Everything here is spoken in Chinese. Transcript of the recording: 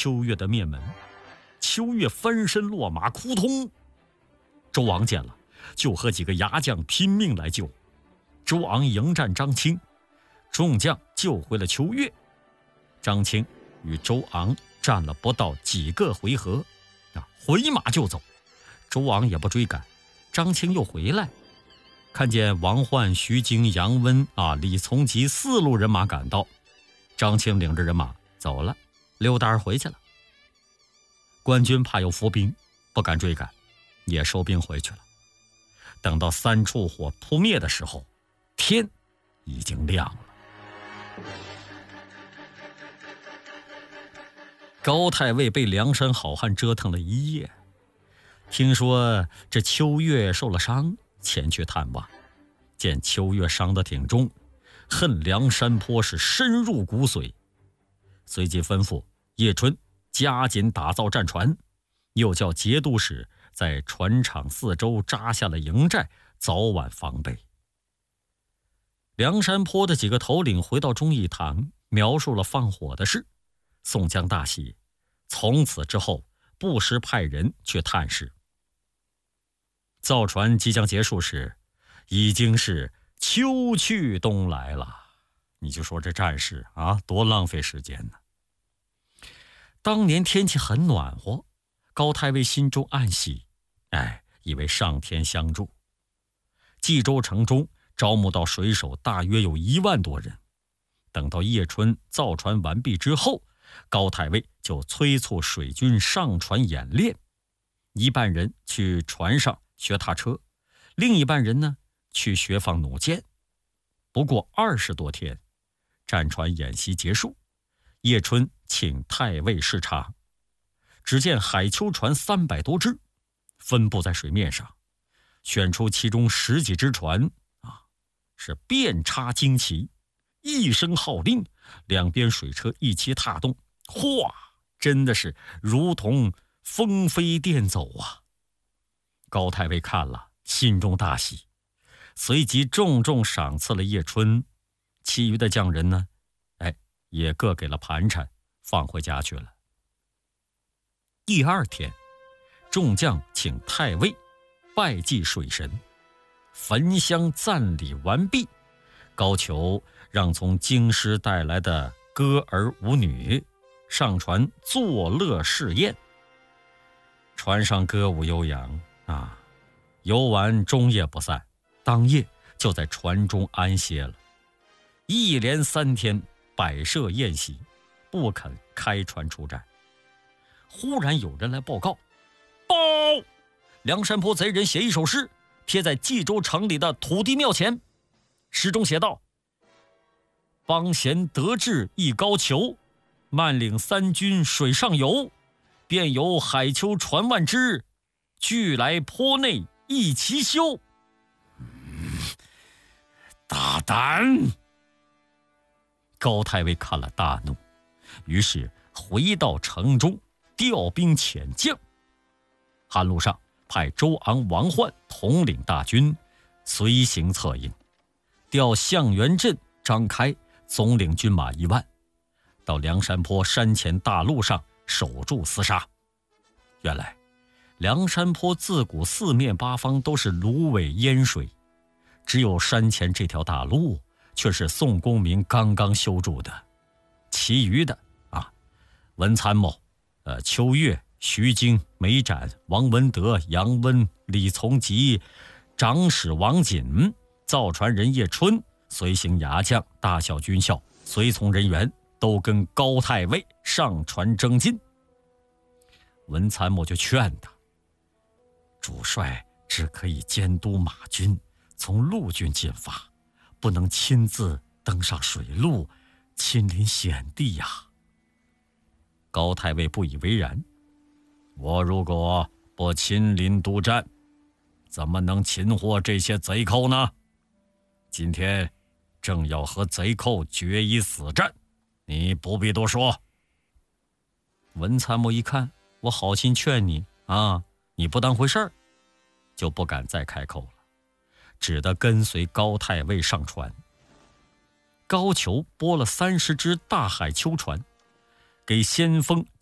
秋月的面门。秋月翻身落马，扑通！周昂见了，就和几个牙将拼命来救。周昂迎战张青，众将救回了秋月。张青与周昂战了不到几个回合，回马就走。周昂也不追赶，张青又回来，看见王焕、徐经、杨温、李从吉4路人马赶到，张青领着人马走了，溜达回去了。官军怕有伏兵，不敢追赶，也收兵回去了。等到3处火扑灭的时候，天已经亮了。高太尉被梁山好汉折腾了一夜，听说这秋月受了伤，前去探望，见秋月伤得挺重，恨梁山坡是深入骨髓，随即吩咐叶春加紧打造战船，又叫节度使在船厂4周扎下了营寨，早晚防备。梁山坡的几个头领回到忠义堂，描述了放火的事。宋江大喜，从此之后不时派人去探视。造船即将结束时，已经是秋去冬来了。你就说这战事多浪费时间呢。当年天气很暖和，高太尉心中暗喜，以为上天相助。冀州城中招募到水手大约有1万多人。等到叶春造船完毕之后，高太尉就催促水军上船演练，一半人去船上学踏车，另一半人呢去学放弩箭。不过20多天，战船演习结束，叶春请太尉视察，只见海丘船300多只，分布在水面上，选出其中10几只船，是遍插旌旗，一声号令，两边水车一齐踏动，真的是如同风飞电走啊！高太尉看了，心中大喜，随即重重赏赐了叶春，其余的将人呢，也各给了盘缠，放回家去了。第2天，众将请太尉拜祭水神，焚香赞礼完毕，高俅让从京师带来的歌儿舞女上船作乐试宴。船上歌舞悠扬游玩终夜不散，当夜就在船中安歇了。一连3天摆设宴席，不肯开船出战。忽然有人来报告，梁山坡贼人写一首诗，贴在冀州城里的土地庙前。诗中写道：帮闲得志一高俅，慢领3军水上游，便有海丘船万只，俱来坡内一齐修。大胆！高太尉看了大怒，于是回到城中调兵遣将。半路上派周昂、王焕统领大军随行策应，调向元镇、张开总领军马1万，到梁山坡山前大路上守住厮杀。原来梁山坡自古4面8方都是芦苇烟水，只有山前这条大路却是宋公明刚刚修筑的，其余的文参谋、秋月、徐经、梅展、王文德、杨温、李从吉、长史王瑾、造船人叶春、随行牙将、大小军校、随从人员都跟高太尉上船征进。文参谋就劝他，主帅只可以监督马军从陆军进发，不能亲自登上水路，亲临险地呀。高太尉不以为然，我如果不亲临督战，怎么能擒获这些贼寇呢？今天正要和贼寇决一死战，你不必多说。文参谋一看，我好心劝你你不当回事儿，就不敢再开口了，只得跟随高太尉上船。高俅拨了30只大海丘船，给先锋